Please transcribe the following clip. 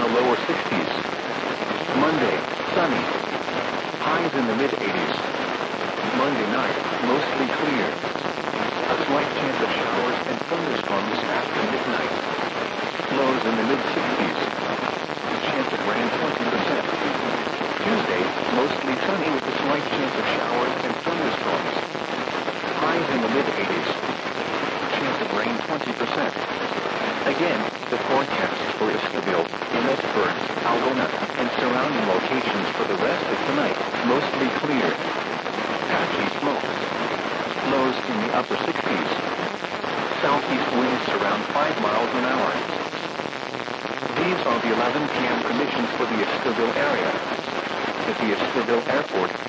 the lower 60s. Monday, sunny. Highs in the mid-80s. Monday night, mostly clear. A slight chance of showers and thunderstorms after midnight. Lows in the mid-60s. Chance of rain 20%. Tuesday, mostly sunny with a slight chance of showers and thunderstorms. Highs in the mid-80s. Chance of rain 20%. Again, the forecast for Esquivel, Emmetsburg, Algona, and surrounding locations for the rest of tonight, mostly clear. Patchy smoke. Lows in the upper 60s. Southeast winds around 5 miles an hour. These are the 11 p.m. conditions for the Esquivel area. At the Esquivel Airport,